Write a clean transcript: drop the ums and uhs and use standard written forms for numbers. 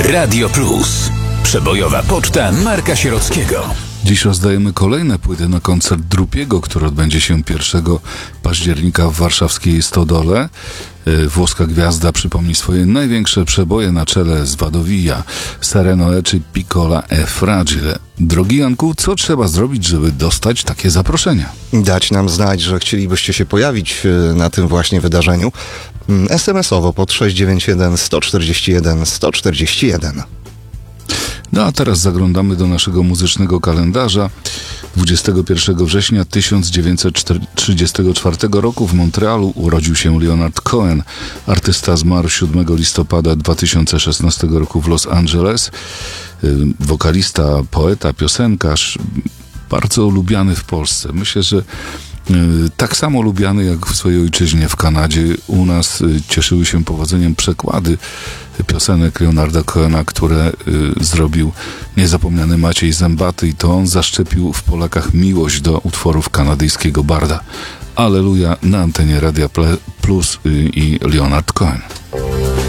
Radio Plus. Przebojowa poczta Marka Sierockiego. Dziś rozdajemy kolejne płyty na koncert Drupiego, który odbędzie się 1 października w warszawskiej Stodole. Włoska gwiazda przypomni swoje największe przeboje na czele z Vadovia, Sereno E czy Piccola e Fragile. Drogi Janku, co trzeba zrobić, żeby dostać takie zaproszenia? Dać nam znać, że chcielibyście się pojawić na tym właśnie wydarzeniu. SMS-owo pod 691 141 141. No a teraz zaglądamy do naszego muzycznego kalendarza. 21 września 1934 roku w Montrealu urodził się Leonard Cohen. Artysta zmarł 7 listopada 2016 roku w Los Angeles. Wokalista, poeta, piosenkarz, bardzo lubiany w Polsce. Myślę, że tak samo lubiany jak w swojej ojczyźnie w Kanadzie. U nas cieszyły się powodzeniem przekłady piosenek Leonarda Cohena, które zrobił niezapomniany Maciej Zębaty, i to on zaszczepił w Polakach miłość do utworów kanadyjskiego barda. Alleluja na antenie Radia Plus i Leonard Cohen.